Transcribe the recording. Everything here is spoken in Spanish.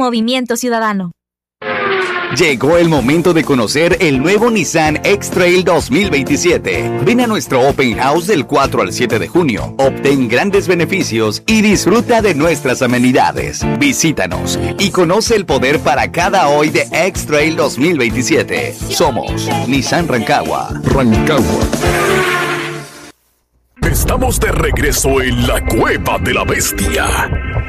Movimiento Ciudadano. Llegó el momento de conocer el nuevo Nissan X-Trail 2027. Ven a nuestro Open House del 4 al 7 de junio. Obtén grandes beneficios y disfruta de nuestras amenidades. Visítanos y conoce el poder para cada hoy de X-Trail 2027. Somos Nissan Rancagua. Rancagua. Estamos de regreso en la Cueva de la Bestia.